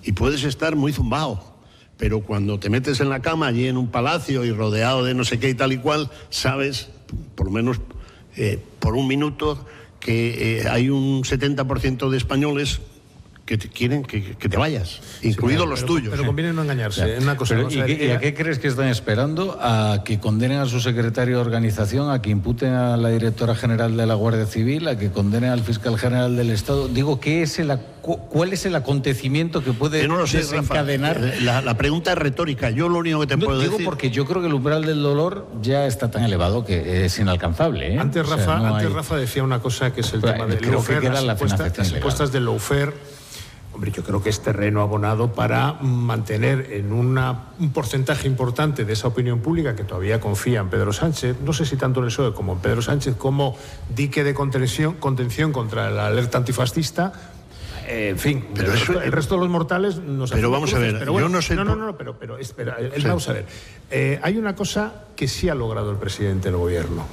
y puedes estar muy zumbado, pero cuando te metes en la cama allí en un palacio y rodeado de no sé qué y tal y cual, sabes, por lo menos por un minuto, que hay un 70% de españoles que te quieren que te vayas, incluidos los tuyos. Pero conviene no engañarse. Una cosa, ¿Y a qué crees que están esperando? ¿A que condenen a su secretario de organización, a que imputen a la directora general de la Guardia Civil, a que condenen al fiscal general del Estado? Digo, ¿cuál es el acontecimiento que puede desencadenar? Rafa, la pregunta es retórica. Yo lo único que te puedo decir... Digo porque yo creo que el umbral del dolor ya está tan elevado que es inalcanzable. Antes Rafa decía una cosa que es el tema del lawfare, las supuestas del lawfare. Hombre, yo creo que es terreno abonado para mantener en un porcentaje importante de esa opinión pública que todavía confía en Pedro Sánchez, no sé si tanto en el PSOE como en Pedro Sánchez, como dique de contención contra la alerta antifascista. En fin, pero el resto de los mortales nos... Pero vamos a ver, bueno, yo no sé... pero espera, vamos a ver. Hay una cosa que sí ha logrado el presidente del gobierno.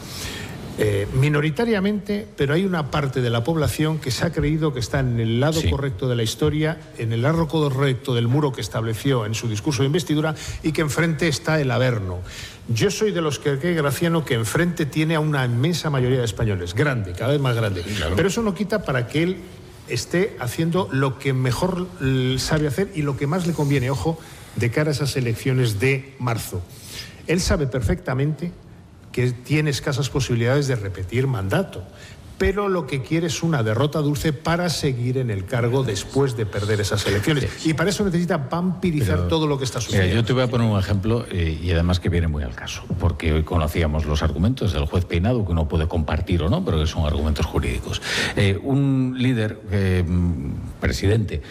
Minoritariamente, pero hay una parte de la población que se ha creído que está en el lado correcto de la historia, en el lado correcto del muro que estableció en su discurso de investidura, y que enfrente está el Averno. Yo soy de los que cree, Graciano, que enfrente tiene a una inmensa mayoría de españoles, grande, cada vez más grande. Claro. Pero eso no quita para que él esté haciendo lo que mejor sabe hacer y lo que más le conviene, ojo, de cara a esas elecciones de marzo. Él sabe perfectamente que tiene escasas posibilidades de repetir mandato, pero lo que quiere es una derrota dulce para seguir en el cargo después de perder esas elecciones. Y para eso necesita vampirizar todo lo que está sucediendo. Yo te voy a poner un ejemplo, y además que viene muy al caso, porque hoy conocíamos los argumentos del juez Peinado, que uno puede compartir o no, pero que son argumentos jurídicos. Un líder, presidente,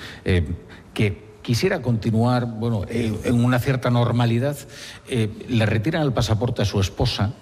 que quisiera continuar en una cierta normalidad, le retiran el pasaporte a su esposa,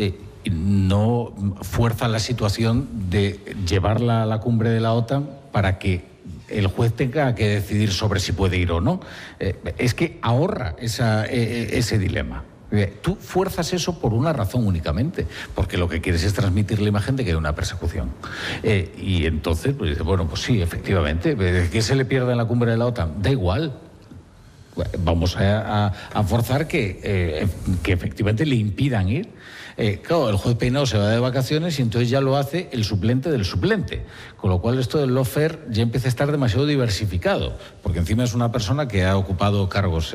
no fuerza la situación de llevarla a la cumbre de la OTAN para que el juez tenga que decidir sobre si puede ir o no. Es que ahorra ese dilema. Tú fuerzas eso por una razón únicamente, porque lo que quieres es transmitir la imagen de que hay una persecución. Y entonces, pues dice, bueno, pues sí, efectivamente, ¿qué se le pierde en la cumbre de la OTAN? Da igual. Vamos a forzar que efectivamente le impidan ir. Claro, el juez Peinado se va de vacaciones y entonces ya lo hace el suplente del suplente, con lo cual esto del lawfare ya empieza a estar demasiado diversificado, porque encima es una persona que ha ocupado cargos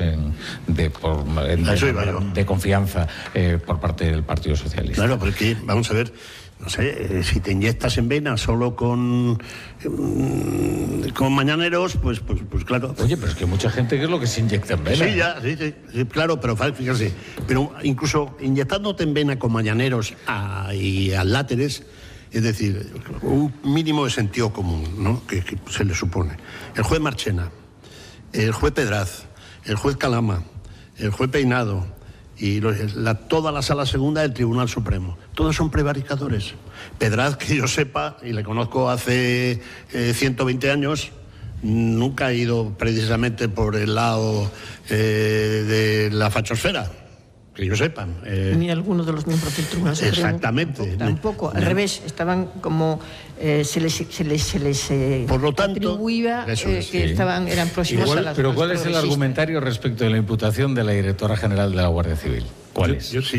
de confianza por parte del Partido Socialista. Claro, porque vamos a ver, no sé, si te inyectas en vena solo con mañaneros, pues claro. Oye, pero es que mucha gente, ¿qué es lo que se inyecta en vena? Sí, claro, pero fíjate, pero incluso inyectándote en vena con mañaneros y aláteres, es decir, un mínimo de sentido común, ¿no?, que se le supone. El juez Marchena, el juez Pedraz, el juez Calama, el juez Peinado y toda la sala segunda del Tribunal Supremo, todos son prevaricadores. Pedraz, que yo sepa, y le conozco hace 120 años, nunca ha ido precisamente por el lado de la fachosfera, que yo sepa. Ni alguno de los miembros del Tribunal Supremo. Exactamente. Tampoco, al revés, estaban como... se les por lo tanto, atribuía que eran próximos a las... Pero ¿cuál es el argumentario respecto de la imputación de la directora general de la Guardia Civil? ¿Cuál es? Yo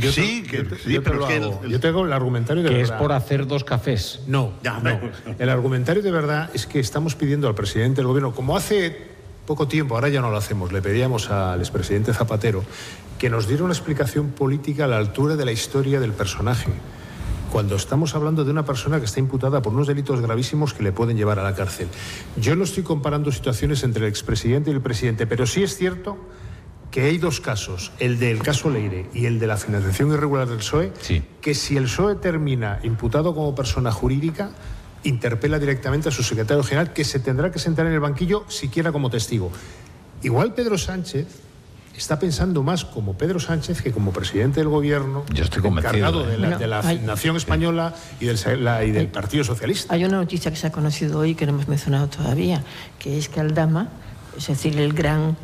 tengo el argumentario de verdad. Que es por hacer 2 cafés. No. El argumentario de verdad es que estamos pidiendo al presidente del gobierno, como hace poco tiempo, ahora ya no lo hacemos, le pedíamos al expresidente Zapatero que nos diera una explicación política a la altura de la historia del personaje, cuando estamos hablando de una persona que está imputada por unos delitos gravísimos que le pueden llevar a la cárcel. Yo no estoy comparando situaciones entre el expresidente y el presidente, pero sí es cierto que hay 2 casos, el del caso Leire y el de la financiación irregular del PSOE, que si el PSOE termina imputado como persona jurídica, interpela directamente a su secretario general, que se tendrá que sentar en el banquillo siquiera como testigo. Igual Pedro Sánchez está pensando más como Pedro Sánchez que como presidente del gobierno. Yo estoy convencido encargado de la nación española y del Partido Socialista. Hay una noticia que se ha conocido hoy que no hemos mencionado todavía, que es que Aldama, es decir, el gran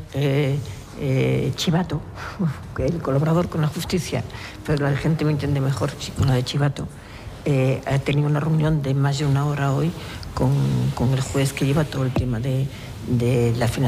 chivato, el colaborador con la justicia, pero la gente me entiende mejor con la de chivato, ha tenido una reunión de más de 1 hora hoy con el juez que lleva todo el tema de la financiación